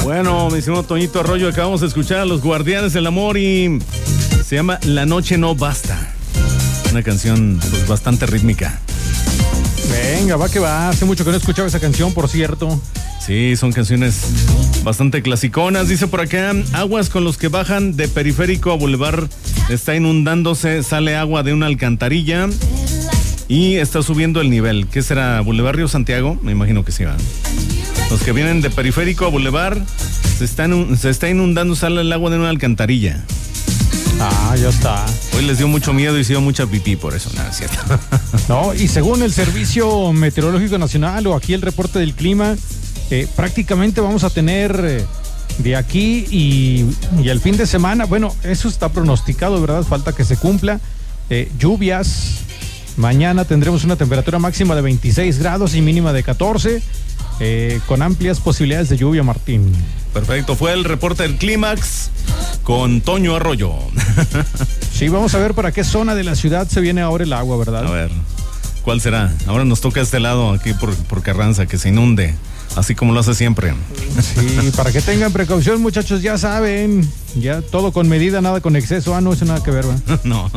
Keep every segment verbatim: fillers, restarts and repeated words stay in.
Bueno, mi estimado Toñito Arroyo, acabamos de escuchar a Los Guardianes del Amor y se llama La Noche No Basta. Una canción pues bastante rítmica. Venga, va que va. Hace mucho que no escuchaba esa canción, por cierto. Sí, son canciones bastante clasiconas. Dice por acá, aguas con los que bajan de Periférico a Boulevard. Está inundándose, sale agua de una alcantarilla y está subiendo el nivel. ¿Qué será? ¿Boulevard Río Santiago? Me imagino que sí va. Los que vienen de Periférico a Boulevard, se, están, se está inundando, sale el agua de una alcantarilla. Ah, ya está. Hoy les dio mucho miedo y se dio mucha pipí por eso, nada, ¿cierto? No, y según el Servicio Meteorológico Nacional o aquí el reporte del clima, eh, prácticamente vamos a tener eh, de aquí y, y el fin de semana, bueno, eso está pronosticado, ¿verdad? Falta que se cumpla. Eh, lluvias. Mañana tendremos una temperatura máxima de veintiséis grados y mínima de catorce, eh, con amplias posibilidades de lluvia, Martín. Perfecto, fue el reporte del Clímax con Toño Arroyo. Sí, vamos a ver para qué zona de la ciudad se viene ahora el agua, ¿verdad? A ver, ¿cuál será? Ahora nos toca este lado, aquí por, por Carranza, que se inunde, así como lo hace siempre. Sí, para que tengan precaución, muchachos, ya saben, ya todo con medida, nada con exceso. Ah, no, eso nada que ver, ¿verdad? No,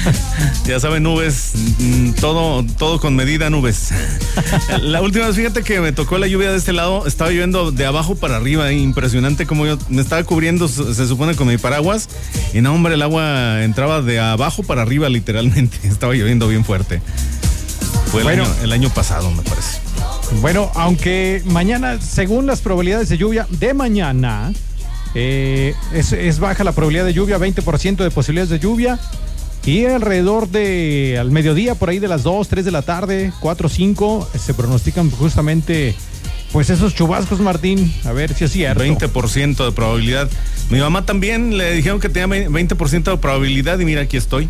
ya saben, nubes, todo, todo con medida, nubes. La última vez, fíjate que me tocó la lluvia de este lado, estaba lloviendo de abajo para arriba, impresionante como yo me estaba cubriendo, se supone, con mi paraguas, y no, hombre, el agua entraba de abajo para arriba, literalmente, estaba lloviendo bien fuerte. Fue el, bueno, año, el año pasado, me parece. Bueno, aunque mañana, según las probabilidades de lluvia de mañana, eh, es, es baja la probabilidad de lluvia, veinte por ciento de posibilidades de lluvia, y alrededor de al mediodía, por ahí de las dos, tres de la tarde, cuatro, cinco, se pronostican justamente pues esos chubascos, Martín, a ver si es cierto. veinte por ciento de probabilidad. Mi mamá también le dijeron que tenía veinte por ciento de probabilidad y mira, aquí estoy.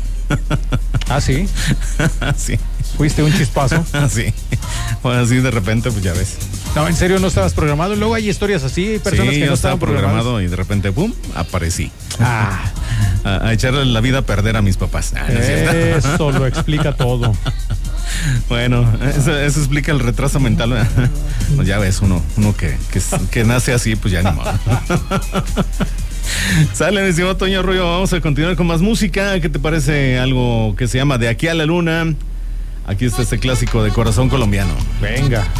¿Ah, sí? Sí. ¿Fuiste un chispazo? Sí. Bueno, así de repente, pues ya ves. No, en serio, no estabas programado. Luego hay historias así, hay personas sí, que no yo estaban estaba programado y de repente, ¡pum!, aparecí. Ah. A, a echarle la vida a perder a mis papás. Ah, ¿no es cierto? Eso lo explica todo. Bueno, eso, eso explica el retraso mental. Pues ya ves, uno, uno que, que, que nace así, pues ya ni modo. Sale, mi estimado Toño Arroyo, vamos a continuar con más música. ¿Qué te parece algo que se llama De Aquí a la Luna? Aquí está este clásico de Corazón Colombiano. Venga.